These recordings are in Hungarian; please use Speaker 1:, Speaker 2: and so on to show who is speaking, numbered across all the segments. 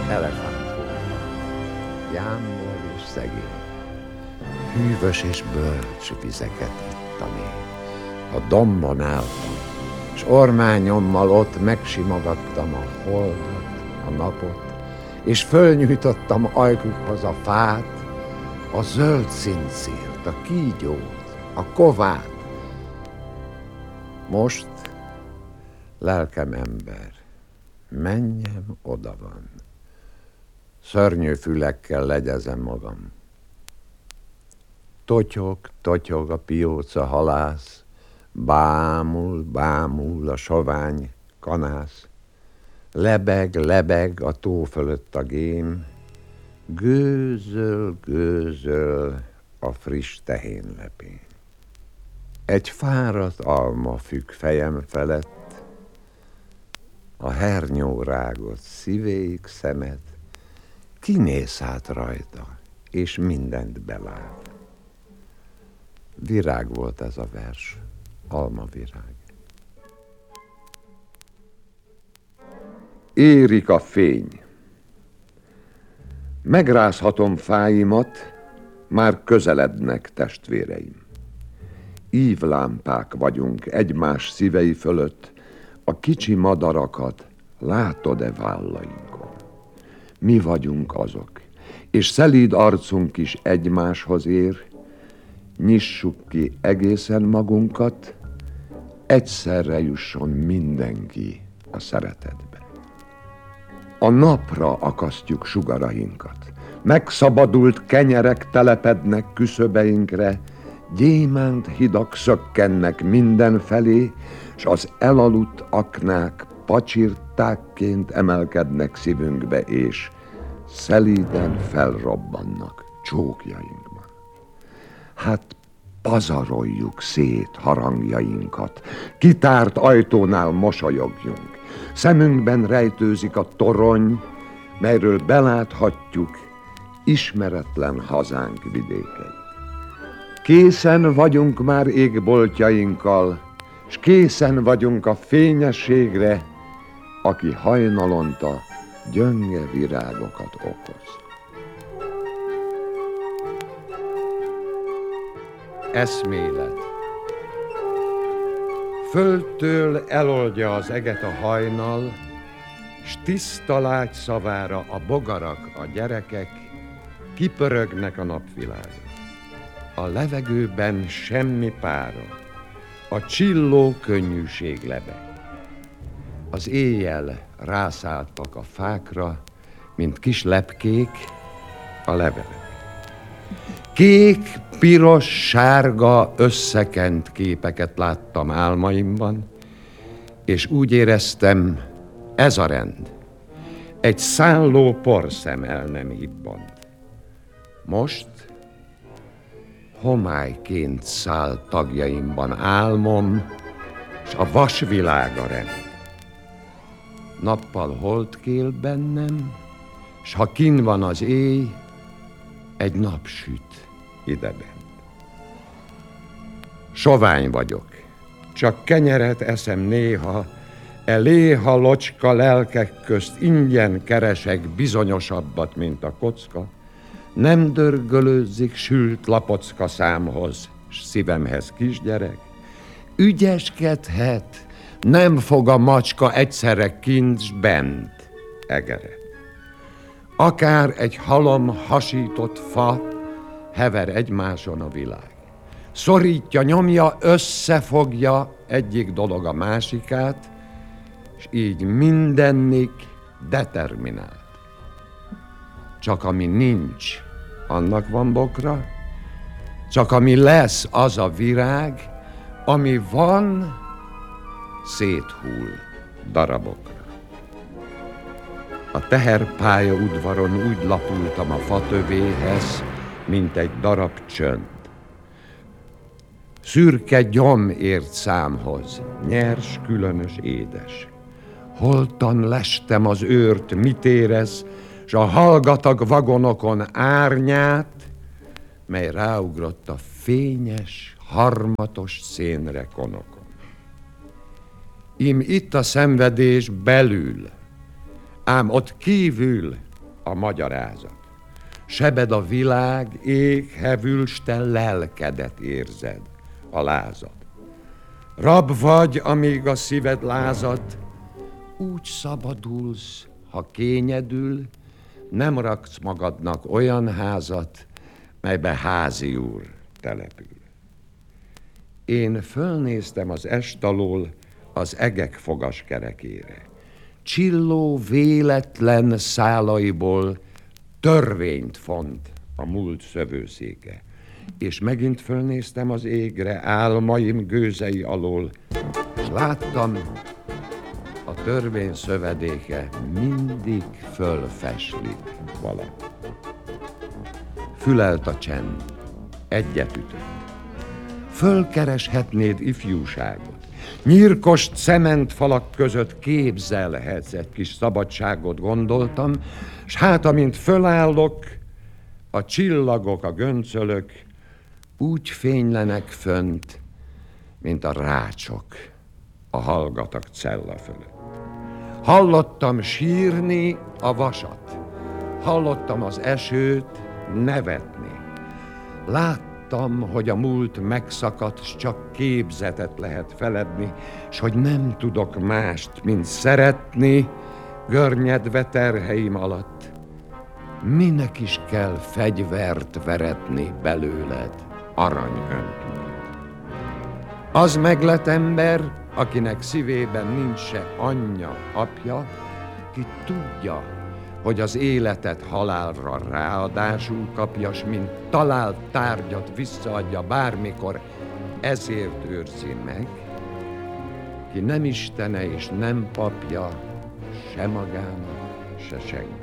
Speaker 1: elefántholva, jámbor és szegény, hűvös és bölcs vizeket itt a nép. A dombon álltam, s ormányommal ott megsimogattam a holdat, a napot, és fölnyújtottam ajkukhoz a fát, a zöld szincért, a kígyót, a kovát. Most, lelkem ember, menjem, oda van. Szörnyű fülekkel legyezem magam. Totyog a pióca halász, bámul a sovány kanász, lebeg a tó fölött a gém, gőzöl a friss tehénlepén. Egy fáradt alma függ fejem felett, a hernyó rágott szívéig szemet, kinéz át rajta, és mindent belát. Virág volt ez a vers, almavirág.
Speaker 2: Érik a fény. Megrázhatom fáimat, már közelednek testvéreim. Ívlámpák vagyunk egymás szívei fölött, a kicsi madarakat látod-e vállainkon? Mi vagyunk azok, és szelíd arcunk is egymáshoz ér, nyissuk ki egészen magunkat, egyszerre jusson mindenki a szeretetbe. A napra akasztjuk sugarainkat, megszabadult kenyerek telepednek küszöbeinkre, gyémánt hidak szökkennek mindenfelé, s az elaludt aknák pacsirtákként emelkednek szívünkbe, és szelíden felrobbannak csókjainkban. Hát pazaroljuk szét harangjainkat, kitárt ajtónál mosolyogjunk. Szemünkben rejtőzik a torony, melyről beláthatjuk ismeretlen hazánk vidékeit. Készen vagyunk már égboltjainkkal, s készen vagyunk a fényességre, aki hajnalonta gyönge virágokat okoz.
Speaker 1: Eszmélet. Földtől eloldja az eget a hajnal, s tiszta lágy szavára a bogarak, a gyerekek kipörögnek a napvilágra. A levegőben semmi pára, a csilló könnyűség lebeg. Az éjjel rászálltak a fákra, mint kis lepkék, a levelek. Kék, piros, sárga, összekent képeket láttam álmaimban, és úgy éreztem, ez a rend. Egy szálló porszem el nem hibbant. Most homályként száll tagjaimban álmom, s a vasvilága rend. Nappal holdkél bennem, s ha kinn van az éj, egy nap süt ideben. Sovány vagyok, csak kenyeret eszem néha, léha locska lelkek közt ingyen keresek bizonyosabbat, mint a kocka. Nem dörgölőzzik sült lapocka számhoz, s szívemhez kisgyerek. Ügyeskedhet, nem fog a macska egyszerre kint s bent egeret. Akár egy halom hasított fa, hever egymáson a világ. Szorítja, nyomja, összefogja egyik dolog a másikát, és így mindennik determinált. Csak ami nincs, annak van bokra, csak ami lesz, az a virág, ami van, széthull darabokra. A teherpálya udvaron úgy lapultam a fatövéhez, mint egy darab csönd. Szürke gyom ért számhoz, nyers, különös, édes. Holtan lestem az őrt, mit érez, s a hallgatag vagonokon árnyát, mely ráugrott a fényes, harmatos szénre konokon. Ím itt a szenvedés belül, ám ott kívül a magyarázat. Sebed a világ, ég, hevülst, te lelkedet érzed, a lázad. Rab vagy, amíg a szíved lázad, úgy szabadulsz, ha kényedül, nem raksz magadnak olyan házat, melybe házi úr települ. Én fölnéztem az est alól az egek fogaskerekére. Csilló véletlen szálaiból törvényt font a múlt szövőszéke. És megint fölnéztem az égre álmaim gőzei alól, és láttam, a törvény szövedéke mindig fölfeslik valami. Fülelt a csend, egyet ütött. Fölkereshetnéd ifjúságot. Nyírkos cementfalak között képzelhetsz egy kis szabadságot, gondoltam, s hát amint fölállok, a csillagok, a göncölök úgy fénylenek fönt, mint a rácsok a hallgatag cella fölött. Hallottam sírni a vasat, hallottam az esőt nevetni. Láttam, hogy a múlt megszakadt, s csak képzetet lehet feledni, s hogy nem tudok mást, mint szeretni, görnyedve terheim alatt. Minek is kell fegyvert veretni belőled, aranyöntület? Az meglett ember, akinek szívében nincs se anyja, apja, ki tudja, hogy az életet halálra ráadásul kapja, s mint talált tárgyat visszaadja bármikor, ezért őrzi meg, ki nem istene és nem papja, se magának, se senki.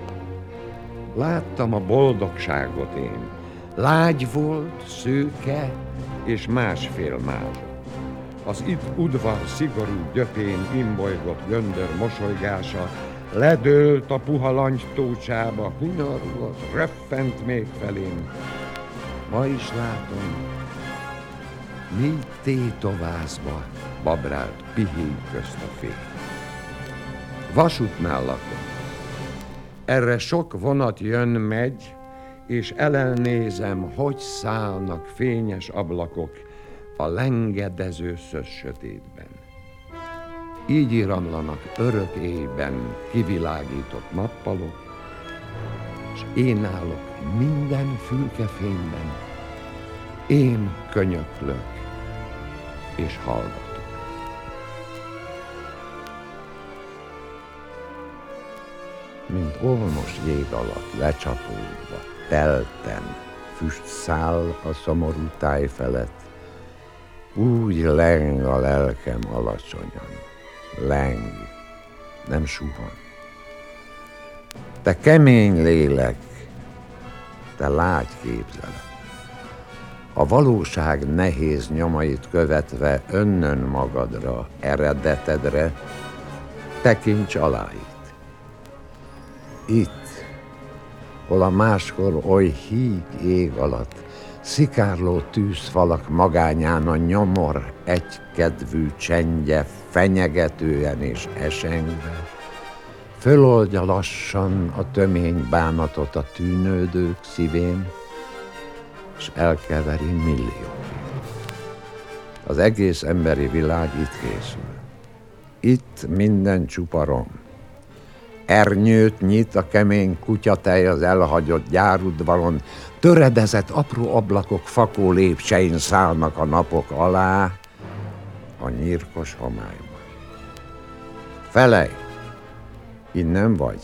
Speaker 1: Láttam a boldogságot én, lágy volt, szőke és másfél mázsa. Az itt udvar szigorú gyöpén imbolygott göndör mosolygása ledőlt a puha langytócsába, hunyorgott, röffent még felém. Ma is látom, mi tétovázba babrált pihény közt a fény. Vasútnál lakom. Erre sok vonat jön-megy, és elelnézem, hogy szállnak fényes ablakok a lengedező szös sötétben. Így iramlanak örök éjben kivilágított nappalok, és én állok minden fülkefényben, én könyöklök és hallgatok. Mint olmos jég alatt lecsapódva, telten, füst száll a szomorú táj felett, úgy leng a lelkem alacsonyan, leng, nem suhan. Te kemény lélek, te lágy képzelet, a valóság nehéz nyomait követve önnön magadra, eredetedre, tekints alá itt. Itt, hol a máskor oly híg ég alatt, szikárló tűzfalak magányán a nyomor egykedvű csendje fenyegetően és esengve, föloldja lassan a tömény bánatot a tűnődők szívén, s elkeveri milliókét. Az egész emberi világ itt készül. Itt minden csupa rom. Ernyőt nyit a kemény kutyatej az elhagyott gyárudvaron, töredezett apró ablakok fakó lépcsején szállnak a napok alá, a nyírkos homályban. Felej! Innen vagy?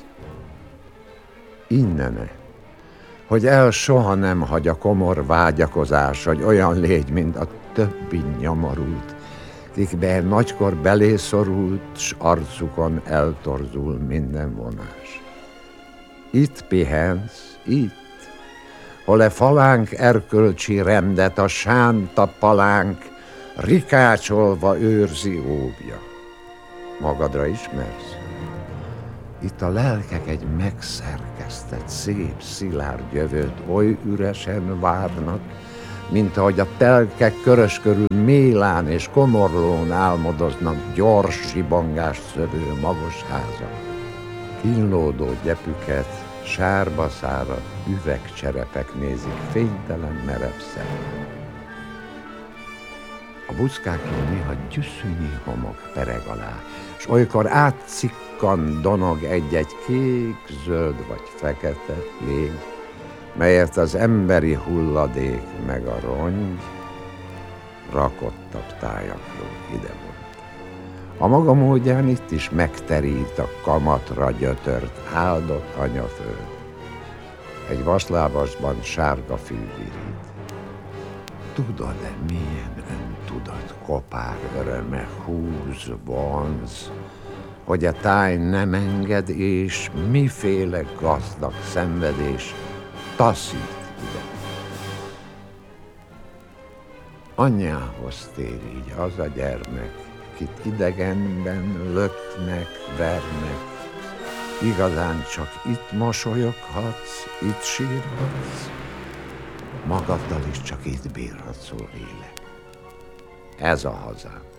Speaker 1: Innene, hogy el soha nem hagy a komor vágyakozás, hogy olyan légy, mint a többi nyomorult, kikbe nagykor belészorult, s arcukon eltorzul minden vonás. Itt pihensz, itt, hol e falánk erkölcsi rendet a sánta palánk rikácsolva őrzi óvja. Magadra ismersz? Itt a lelkek egy megszerkesztett, szép, szilárd jövőt oly üresen várnak, mint ahogy a telkek körös körül Mélán és Komorlón álmodoznak gyors sibangást szövő magos házak. Kínlódó gyepüket, Sárba száradt üvegcserepek nézik fénytelen merev szemmel. A buszkákon néha gyüszűnyi homok pereg alá, s olykor átcikkan donog egy-egy kék, zöld vagy fekete lég, melyet az emberi hulladék meg a rongy rakottabb tájakról idevont. A maga módján itt is megterít a kamatra gyötört, áldott anyaföld. Egy vaslábasban sárga fűvirít. Tudod-e, milyen öntudat, kopár öröme húz, vonz, hogy a táj nem enged, és miféle gazdag szenvedés taszít ide. Anyjához tér így az a gyermek, kit idegenben löknek, vernek. Igazán csak itt mosolyoghatsz, itt sírhatsz, magaddal is csak itt bírhatsz, ó lélek. Ez a hazám.